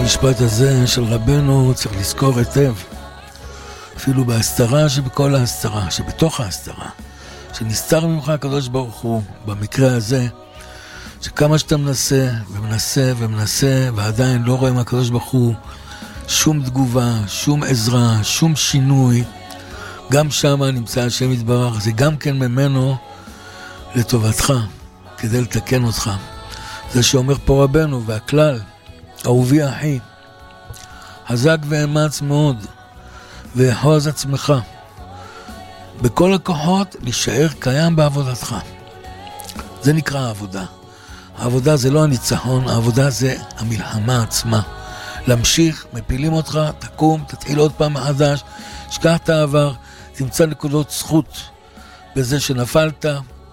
המשפט הזה של רבנו צריך לזכור היטב, אפילו בהסתרה שבכל ההסתרה, שבתוך ההסתרה, שנסתר ממך הקדוש ברוך הוא, במקרה הזה, שכמה שאתה מנסה ומנסה ומנסה ועדיין לא רואה מהקדוש ברוך הוא שום תגובה, שום עזרה, שום שינוי, גם שם נמצא השם יתברך, זה גם כן ממנו לטובתך, כדי לתקן אותך. זה שאומר פה רבנו, והכלל, אהובי אחי, חזק ואמץ מאוד, ואחוז עצמך, בכל הכוחות להישאר קיים בעבודתך. זה נקרא העבודה. העבודה זה לא הניצחון, העבודה זה המלחמה עצמה. להמשיך, מפילים אותך, תקום, תתחיל עוד פעם מחדש, שכח את העבר, תמצא נקודות זכות בזה שנפלת,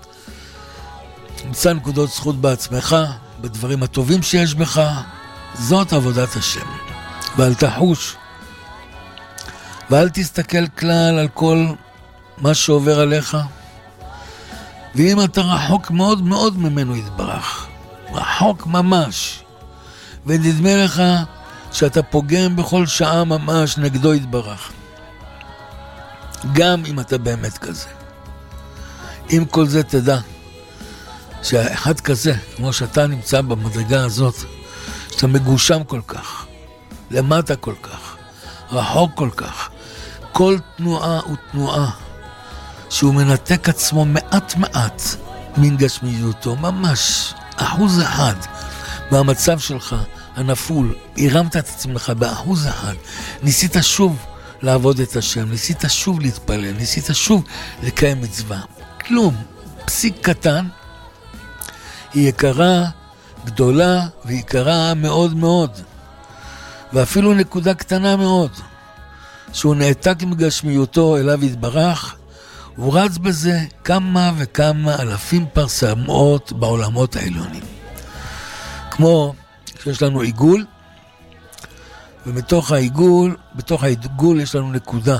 תמצא נקודות זכות בעצמך, בדברים הטובים שיש בך, זאת עבודת השם. ואל תחוש, ואל תסתכל כלל על כל מה שעובר עליך, ואם אתה רחוק מאוד מאוד ממנו יתברך, רחוק ממש, ונדמה לך שאתה פוגם בכל שעה ממש נגדו יתברך, גם אם אתה באמת כזה. עם כל זה תדע שהאחד כזה, כמו שאתה נמצא במדרגה הזאת, שאתה מגושם כל כך, למטה כל כך, רחוק כל כך, כל תנועה ותנועה שהוא מנתק עצמו מעט מעט מן גשמיותו, ממש 1% מהמצב שלך הנפול, הרמת את עצמך ב1%, ניסית שוב לעבוד את השם, ניסית שוב להתפלל, ניסית שוב לקיים מצווה, כלום, פסיק קטן, היא יקרה, גדולה ויקרה מאוד מאוד, ואפילו נקודה קטנה מאוד, שהוא נעתק מגשמיותו אליו יתברך, הוא רץ בזה כמה וכמה אלפים פרסמות בעולמות העליונים. כמו שיש לנו עיגול, ומתוך העיגול, בתוך העיגול יש לנו נקודה.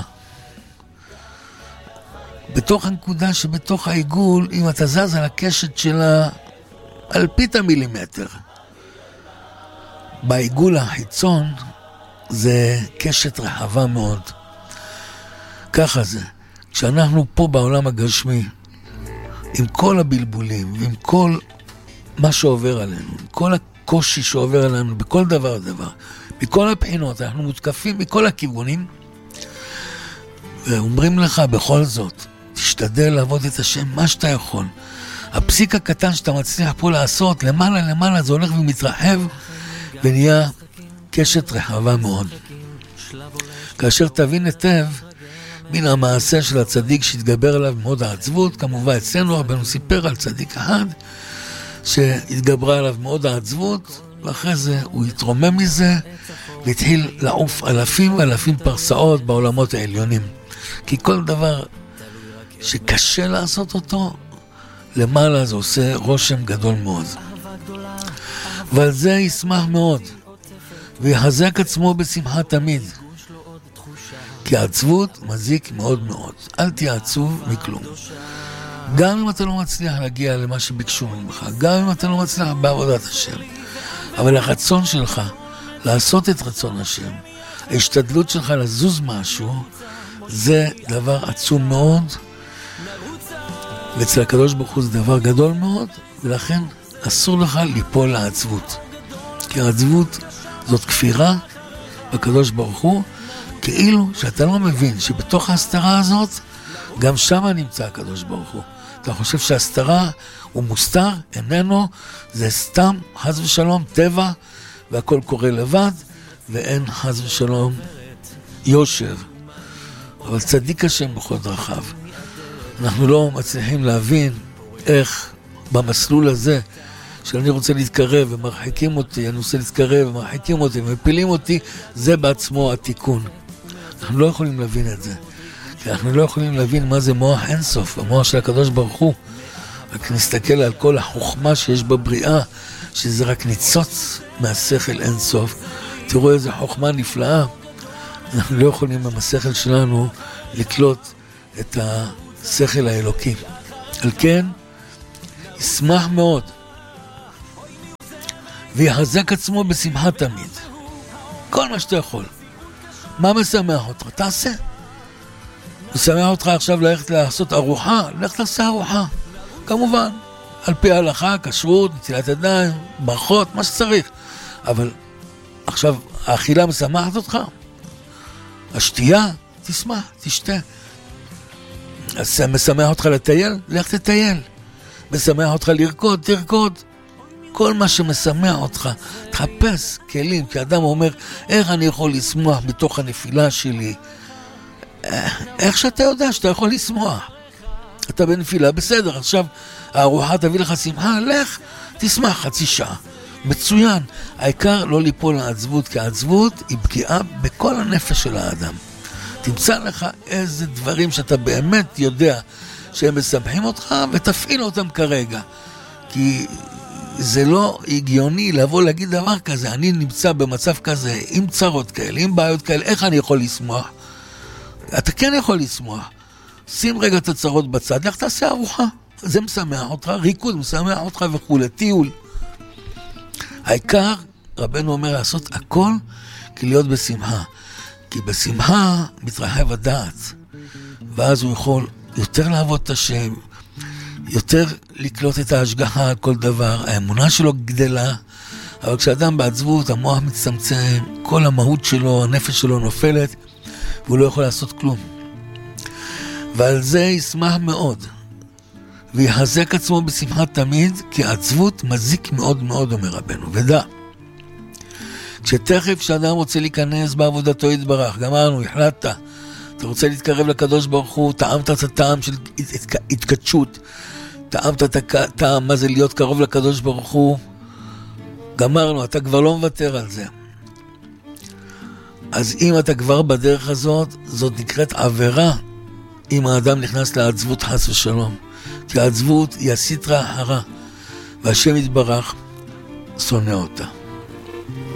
בתוך הנקודה שבתוך העיגול, אם אתה זז על הקשת שלה, על פית המילימטר, בעיגול החיצון, זה קשת רחבה מאוד. ככה זה. כשאנחנו פה בעולם הגשמי, עם כל הבלבולים, ועם כל מה שעובר עלינו, עם כל הקושי שעובר עלינו, בכל דבר, מכל הבחינות, אנחנו מותקפים מכל הכיוונים, ואומרים לך בכל זאת, תשתדל לעבוד את השם מה שאתה יכול. הפסיק הקטן שאתה מצליח פה לעשות, למעלה, זה הולך ומתרחב, ונהיה קשת רחבה מאוד. כאשר תבין היטב, מן המעשה של הצדיק שהתגבר עליו מאוד העצבות, כמובן אצלנו רבנו סיפר על צדיק אחד שהתגברה עליו מאוד העצבות, ואחרי זה הוא התרומם מזה והתחיל לעוף אלפים פרסאות בעולמות העליונים, כי כל דבר שקשה לעשות אותו למעלה זה עושה רושם גדול מאוד, ועל זה ישמח מאוד ויחזק עצמו בשמחה תמיד, כי העצבות מזיק מאוד מאוד. אל תהיה עצוב מכלום. גם אם אתה לא מצליח להגיע למה שביקשו ממך, גם אם אתה לא מצליח בעבודת השם, אבל הרצון שלך לעשות את רצון השם, ההשתדלות שלך לזוז משהו, זה דבר עצום מאוד, ואצל הקדוש ברוך הוא זה דבר גדול מאוד, ולכן אסור לך ליפול לעצבות. כי העצבות זאת כפירה בקדוש ברוך הוא, כאילו שאתה לא מבין שבתוך ההסתרה הזאת, גם שם נמצא הקדוש ברוך הוא. אתה חושב שההסתרה הוא מוסתר, איננו, זה סתם, חס ושלום, טבע, והכל קורה לבד, ואין חס ושלום יושר. אבל צדיק השם בכל דרכיו. אנחנו לא מצליחים להבין איך במסלול הזה, שאני רוצה להתקרב ומרחיקים אותי, אני רוצה להתקרב ומרחיקים אותי ומפילים אותי, זה בעצמו התיקון. אנחנו לא יכולים להבין את זה. כי אנחנו לא יכולים להבין מה זה מוח אינסוף, המוח של הקדוש ברוך הוא. רק נסתכל על כל החוכמה שיש בבריאה, שזה רק ניצוץ מהשכל אינסוף. תראו איזה חוכמה נפלאה. אנחנו לא יכולים במסכל שלנו לקלוט את השכל האלוקי. על כן, ישמח מאוד ויחזק עצמו בשמחה תמיד. כל מה שאתה יכול. מה משמח אותך? תעשה. משמח אותך עכשיו ללכת לעשות ארוחה? לך תעשה ארוחה. כמובן, על פי ההלכה, כשרות, נטילת ידיים, ברכות, מה שצריך. אבל עכשיו, האכילה משמחת אותך? השתייה? תשמח, תשתה. אז משמח אותך לטייל? לך תטייל. משמח אותך לרקוד? תרקוד. כל מה שמשמח אותך, תחפש כלים, כי אדם אומר, איך אני יכול לשמוח בתוך הנפילה שלי? איך שאתה יודע שאתה יכול לשמוח? אתה בנפילה, בסדר, עכשיו הארוחה תביא לך שמחה, לך, תשמח חצי שעה. מצוין. העיקר לא ליפול לעצבות, כי העצבות היא פגיעה בכל הנפש של האדם. תמצא לך איזה דברים שאתה באמת יודע שהם משמחים אותך, ותפעיל אותם כרגע. כי זה לא הגיוני לבוא להגיד דבר כזה, אני נמצא במצב כזה, עם צרות כאלה, עם בעיות כאלה, איך אני יכול לשמוח? אתה כן יכול לשמוח. שים רגע את הצרות בצד, לך תעשה ארוחה. זה משמח אותך, ריקוד משמח אותך וכו', טיול. העיקר, רבנו אומר לעשות הכל כי להיות בשמחה. כי בשמחה מתרחב הדעת, ואז הוא יכול יותר לעבוד את השם, יותר לקלוט את ההשגחה על כל דבר, האמונה שלו גדלה, אבל כשאדם בעצבות, המוח מצטמצם, כל המהות שלו, הנפש שלו נופלת, והוא לא יכול לעשות כלום. ועל זה ישמח מאוד, ויחזק עצמו בשמחה תמיד, כי העצבות מזיק מאוד מאוד, אומר רבנו, ודע. כשתכף כשאדם רוצה להיכנס בעבודתו יתברך, גמרנו, החלטת, אתה רוצה להתקרב לקדוש ברוך הוא, טעמת את הטעם של התקדשות, טעמת את הטעם מה זה להיות קרוב לקדוש ברוך הוא, גמרנו, אתה כבר לא מוותר על זה. אז אם אתה כבר בדרך הזאת, זאת נקראת עבירה, אם האדם נכנס לעצבות חס ושלום. כי העצבות היא הסטרה הרע, והשם יתברך שונא אותה.